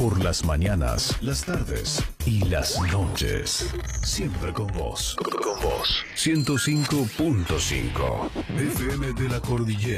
Por las mañanas, las tardes y las noches. Siempre con vos. Con vos. 105.5 FM de la Cordillera.